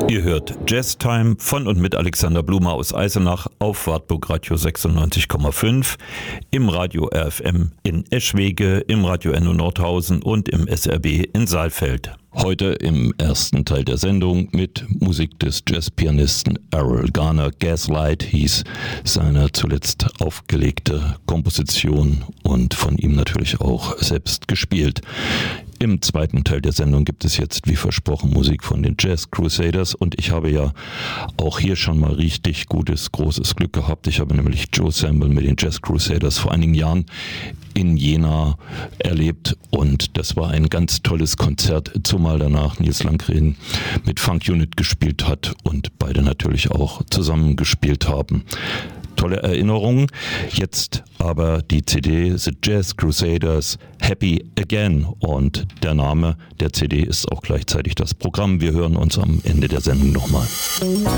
Ihr hört Jazz Time von und mit Alexander Blumer aus Eisenach auf Wartburg Radio 96,5, im Radio RFM in Eschwege, im Radio Enno Nordhausen und im SRB in Saalfeld. Heute im ersten Teil der Sendung mit Musik des Jazzpianisten Errol Garner. Gaslight hieß seine zuletzt aufgelegte Komposition und von ihm natürlich auch selbst gespielt. Im zweiten Teil der Sendung gibt es jetzt, wie versprochen, Musik von den Jazz Crusaders und ich habe ja auch hier schon mal richtig gutes, großes Glück gehabt. Ich habe nämlich Joe Sample mit den Jazz Crusaders vor einigen Jahren in Jena erlebt und das war ein ganz tolles Konzert, zumal danach Nils Landgren mit Funk Unit gespielt hat und beide natürlich auch zusammen gespielt haben. Tolle Erinnerungen. Jetzt aber die CD The Jazz Crusaders Happy Again und der Name der CD ist auch gleichzeitig das Programm. Wir hören uns am Ende der Sendung nochmal.